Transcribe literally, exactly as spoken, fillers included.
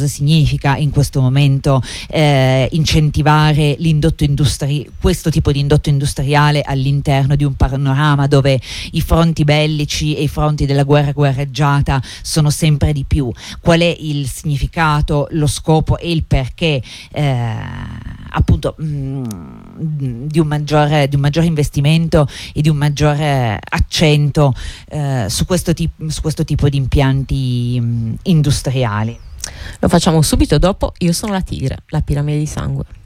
Cosa significa in questo momento eh, incentivare l'indotto industri- questo tipo di indotto industriale all'interno di un panorama dove i fronti bellici e i fronti della guerra guerreggiata sono sempre di più? Qual è il significato, lo scopo e il perché eh, appunto mh, di un maggiore di un maggiore investimento e di un maggiore accento eh, su questo tipo su questo tipo di impianti mh, industriali? Lo facciamo subito dopo Io sono la tigre, la piramide di sangue.